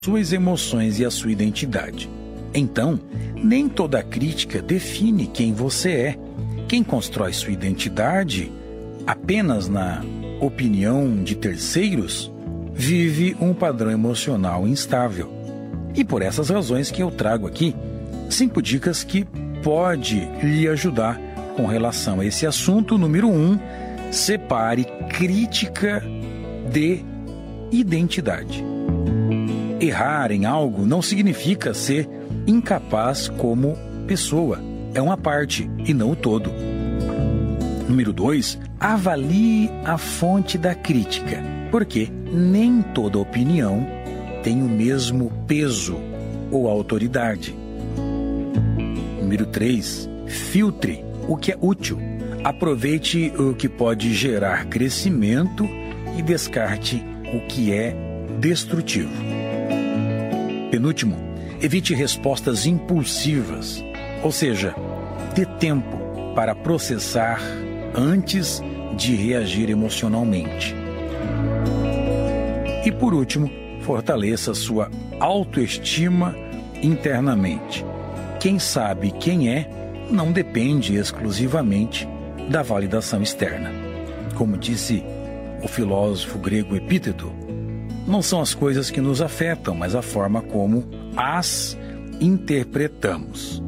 suas emoções e a sua identidade. Então, nem toda crítica define quem você é. Quem constrói sua identidade apenas na opinião de terceiros vive um padrão emocional instável. E por essas razões que eu trago aqui 5 dicas que pode lhe ajudar com relação a esse assunto. Número 1, separe crítica de identidade. Errar em algo não significa ser incapaz como pessoa. É uma parte e não o todo. Número 2, avalie a fonte da crítica, porque nem toda opinião tem o mesmo peso ou autoridade. Número 3, filtre o que é útil. Aproveite o que pode gerar crescimento e descarte o que é destrutivo. Penúltimo, evite respostas impulsivas, ou seja, dê tempo para processar antes de reagir emocionalmente. E por último, fortaleça sua autoestima internamente. Quem sabe quem é não depende exclusivamente da validação externa. Como disse o filósofo grego Epíteto, não são as coisas que nos afetam, mas a forma como as interpretamos.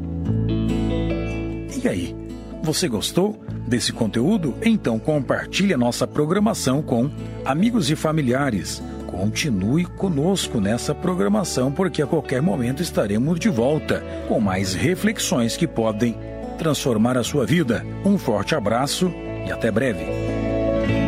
E aí, você gostou desse conteúdo? Então compartilhe a nossa programação com amigos e familiares. Continue conosco nessa programação, porque a qualquer momento estaremos de volta com mais reflexões que podem transformar a sua vida. Um forte abraço e até breve.